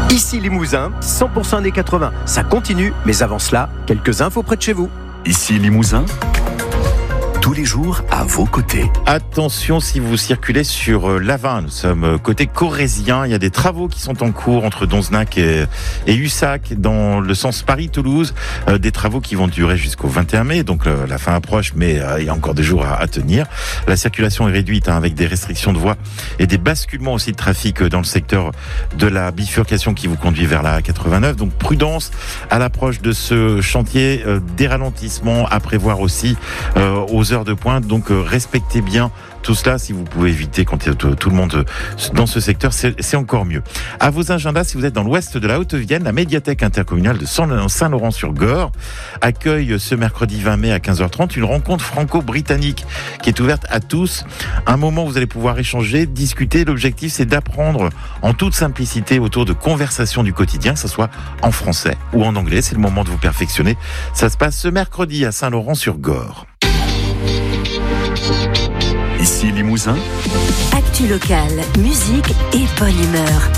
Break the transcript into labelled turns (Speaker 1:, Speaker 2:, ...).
Speaker 1: Ici Limousin, 100% années 80. Ça continue, mais avant cela, quelques infos près de chez vous.
Speaker 2: Ici Limousin, tous les jours à vos côtés.
Speaker 3: Attention si vous circulez sur l'A20, nous sommes côté corrézien, il y a des travaux qui sont en cours entre Donzenac et Ussac dans le sens Paris-Toulouse, des travaux qui vont durer jusqu'au 21 mai, donc la fin approche, mais il y a encore des jours à tenir. La circulation est réduite avec des restrictions de voies et des basculements aussi de trafic dans le secteur de la bifurcation qui vous conduit vers la 89, donc prudence à l'approche de ce chantier, des ralentissements à prévoir aussi aux heures de pointe, donc respectez bien tout cela. Si vous pouvez éviter quand il y a tout le monde dans ce secteur, c'est encore mieux. À vos agendas, si vous êtes dans l'ouest de la Haute-Vienne, la médiathèque intercommunale de Saint-Laurent-sur-Gorre accueille ce mercredi 20 mai à 15h30 une rencontre franco-britannique qui est ouverte à tous. Un moment où vous allez pouvoir échanger, discuter. L'objectif, c'est d'apprendre en toute simplicité autour de conversations du quotidien, que ce soit en français ou en anglais. C'est le moment de vous perfectionner. Ça se passe ce mercredi à Saint-Laurent-sur-Gorre.
Speaker 2: Ici Limousin,
Speaker 4: Actu locale, musique et bonne humeur.